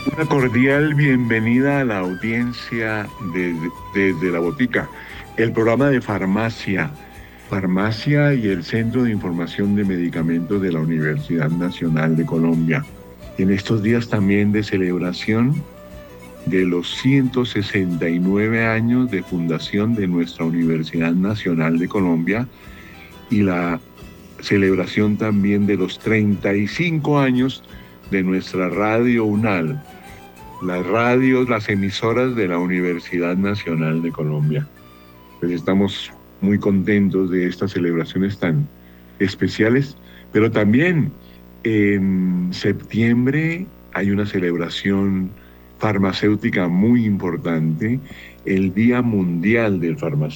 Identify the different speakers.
Speaker 1: Una cordial bienvenida a la audiencia desde La Botica, el programa de farmacia y el Centro de Información de Medicamentos de la Universidad Nacional de Colombia. En estos días también de celebración de los 169 años de fundación de nuestra Universidad Nacional de Colombia y la celebración también de los 35 años de nuestra Radio UNAL, las radios, las emisoras de la Universidad Nacional de Colombia. Pues estamos muy contentos de estas celebraciones tan especiales, pero también en septiembre hay una celebración farmacéutica muy importante, el Día Mundial del Farmacéutico.